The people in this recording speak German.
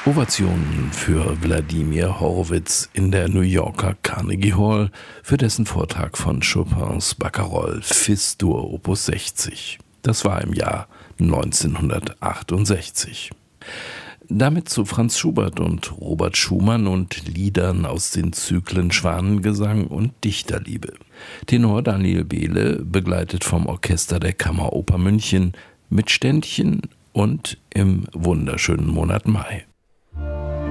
Ovationen für Wladimir Horowitz in der New Yorker Carnegie Hall für dessen Vortrag von Chopins Barcarolle Fis-Dur Opus 60. Das war im Jahr 1968. Damit zu Franz Schubert und Robert Schumann und Liedern aus den Zyklen Schwanengesang und Dichterliebe. Tenor Daniel Behle, begleitet vom Orchester der Kammeroper München mit Ständchen und im wunderschönen Monat Mai.